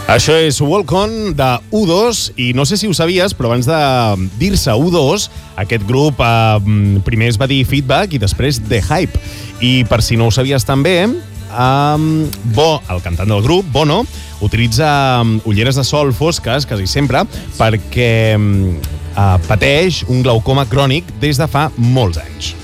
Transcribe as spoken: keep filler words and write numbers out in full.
Això és Walk On de U dos i no sé si ho sabies, però abans de dir-se U dos, aquest grup eh, primer es va dir Feedback i després The Hype. I per si no ho sabies també, eh, Bo, el cantant del grup, Bono, utilitza ulleres de sol fosques quasi sempre perquè eh, pateix un glaucoma crònic des de fa molts anys.